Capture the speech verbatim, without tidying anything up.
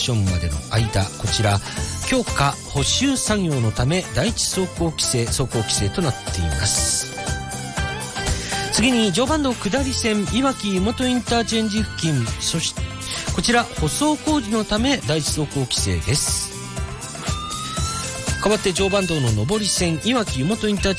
ションまでの間、こちら強化補修作業のため第一走行規制走行規制となっています。次に常磐道下り線いわき湯本インターチェンジ付近、そしてこちら舗装工事のため第一走行規制です。代わって常磐道の上り線いわき湯本インターチェンジ